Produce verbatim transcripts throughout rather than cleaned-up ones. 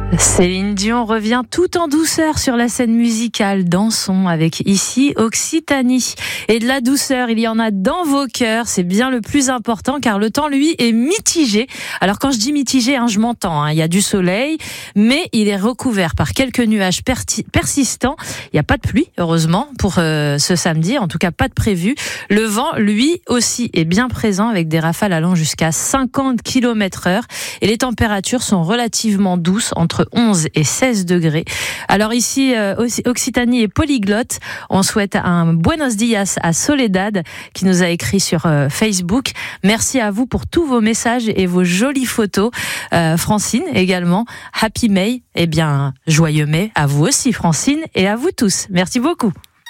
Céline Dion revient tout en douceur sur la scène musicale. Dansons avec ici Occitanie. Et de la douceur, il y en a dans vos cœurs. C'est bien le plus important car le temps, lui, est mitigé. Alors quand je dis mitigé, hein, je m'entends. Hein, il y a du soleil, mais il est recouvert par quelques nuages perti- persistants. Il n'y a pas de pluie, heureusement, pour euh, ce samedi. En tout cas, pas de prévu. Le vent, lui aussi, est bien présent avec des rafales allant jusqu'à cinquante kilomètres heure. Et les températures sont relativement douces, entre onze et seize degrés. Alors ici, euh, Occitanie est polyglotte. On souhaite un buenos dias à Soledad qui nous a écrit sur euh, Facebook. Merci à vous pour tous vos messages et vos jolies photos. Euh, Francine également. Happy May. Eh bien, joyeux mai à vous aussi, Francine, et à vous tous. Merci beaucoup.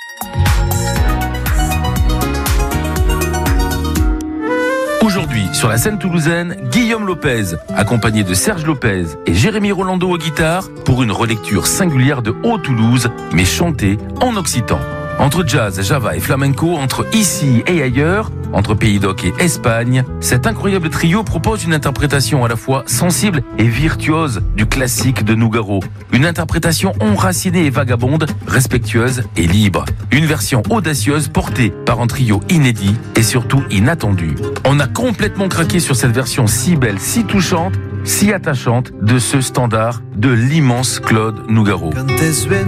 Aujourd'hui, sur la scène toulousaine, Guillaume Lopez, accompagné de Serge Lopez et Jérémy Rolando aux guitares, pour une relecture singulière de Haut-Toulouse, mais chantée en occitan. Entre jazz, java et flamenco, entre ici et ailleurs, entre Pays d'Oc et Espagne, cet incroyable trio propose une interprétation à la fois sensible et virtuose du classique de Nougaro. Une interprétation enracinée et vagabonde, respectueuse et libre. Une version audacieuse portée par un trio inédit et surtout inattendu. On a complètement craqué sur cette version si belle, si touchante, si attachante de ce standard de l'immense Claude Nougaro.